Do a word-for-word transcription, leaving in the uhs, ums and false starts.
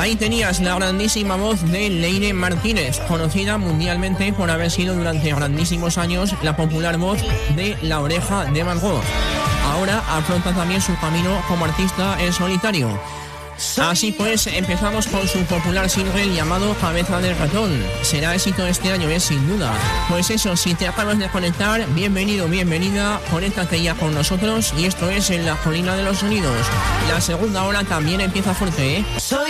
Ahí tenías la grandísima voz de Leire Martínez, conocida mundialmente por haber sido durante grandísimos años la popular voz de La Oreja de Van Gogh. Ahora afronta también su camino como artista en solitario. Así pues, empezamos con su popular single llamado Cabeza de Ratón. Será éxito este año, es sin duda. Pues eso, si te acabas de conectar, bienvenido, bienvenida, conéctate ya con nosotros y esto es En la Colina de los Sonidos. La segunda hora también empieza fuerte, ¿eh? Soy